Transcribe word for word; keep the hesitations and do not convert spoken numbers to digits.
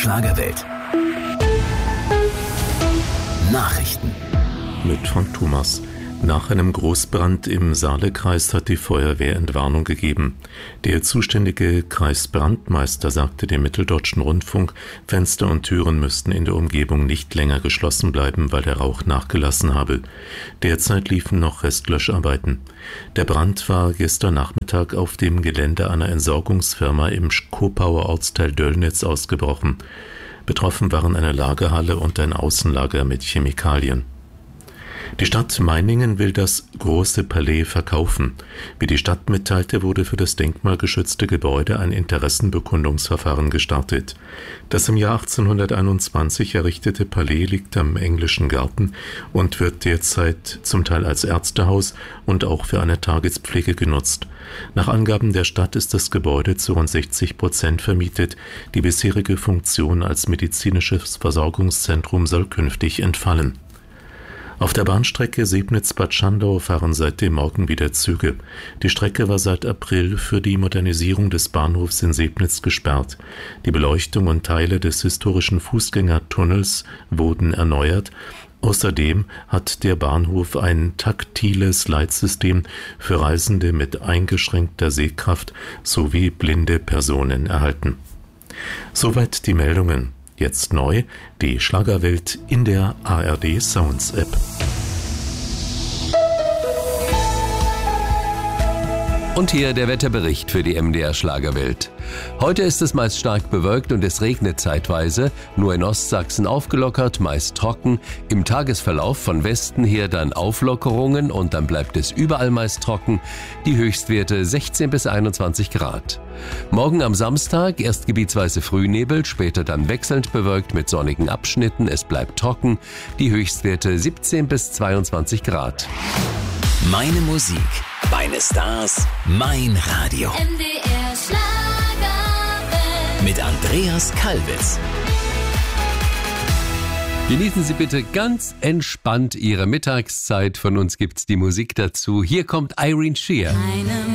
Schlagerwelt. Nachrichten. Mit Frank Thomas. Nach einem Großbrand im Saalekreis hat die Feuerwehr Entwarnung gegeben. Der zuständige Kreisbrandmeister sagte dem Mitteldeutschen Rundfunk, Fenster und Türen müssten in der Umgebung nicht länger geschlossen bleiben, weil der Rauch nachgelassen habe. Derzeit liefen noch Restlöscharbeiten. Der Brand war gestern Nachmittag auf dem Gelände einer Entsorgungsfirma im Kopauer Ortsteil Döllnitz ausgebrochen. Betroffen waren eine Lagerhalle und ein Außenlager mit Chemikalien. Die Stadt Meiningen will das Große Palais verkaufen. Wie die Stadt mitteilte, wurde für das denkmalgeschützte Gebäude ein Interessenbekundungsverfahren gestartet. Das im Jahr achtzehnhunderteinundzwanzig errichtete Palais liegt am Englischen Garten und wird derzeit zum Teil als Ärztehaus und auch für eine Tagespflege genutzt. Nach Angaben der Stadt ist das Gebäude zu rund sechzig Prozent vermietet. Die bisherige Funktion als medizinisches Versorgungszentrum soll künftig entfallen. Auf der Bahnstrecke Sebnitz-Bad Schandau fahren seit dem Morgen wieder Züge. Die Strecke war seit April für die Modernisierung des Bahnhofs in Sebnitz gesperrt. Die Beleuchtung und Teile des historischen Fußgängertunnels wurden erneuert. Außerdem hat der Bahnhof ein taktiles Leitsystem für Reisende mit eingeschränkter Sehkraft sowie blinde Personen erhalten. Soweit die Meldungen. Jetzt neu, die Schlagerwelt in der A R D Sounds App. Und hier der Wetterbericht für die M D R Schlagerwelt. Heute ist es meist stark bewölkt und es regnet zeitweise, nur in Ostsachsen aufgelockert, meist trocken. Im Tagesverlauf von Westen her dann Auflockerungen und dann bleibt es überall meist trocken. Die Höchstwerte sechzehn bis einundzwanzig Grad. Morgen am Samstag erst gebietsweise Frühnebel, später dann wechselnd bewölkt mit sonnigen Abschnitten. Es bleibt trocken. Die Höchstwerte siebzehn bis zweiundzwanzig Grad. Meine Musik, meine Stars, mein Radio. M D R Schlagerwelt. Mit Andreas Kalbitz. Genießen Sie bitte ganz entspannt Ihre Mittagszeit. Von uns gibt's die Musik dazu. Hier kommt Irene Shear. Meine